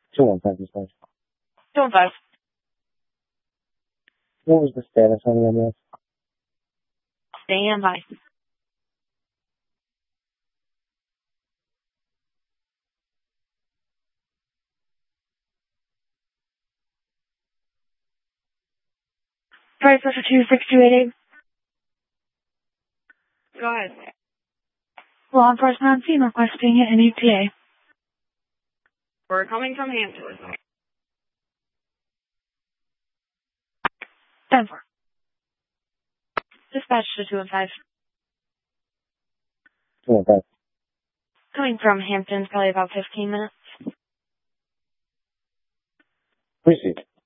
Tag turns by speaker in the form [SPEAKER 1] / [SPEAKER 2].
[SPEAKER 1] 215 dispatch.
[SPEAKER 2] 215.
[SPEAKER 1] What was the status on the ambulance?
[SPEAKER 2] Stand by. Price for 26288. Go ahead. Law enforcement on scene requesting an ETA. We're coming from Hampton. 10-4. Dispatch to 215.
[SPEAKER 1] 215.
[SPEAKER 2] Coming from Hampton's probably about 15 minutes.
[SPEAKER 1] Proceed.